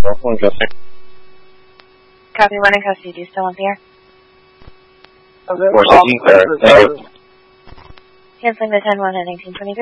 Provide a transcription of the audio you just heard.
One custody. Copy 1 in custody. Do you still on the air? 416, sir. Canceling the 10-1 at 1923.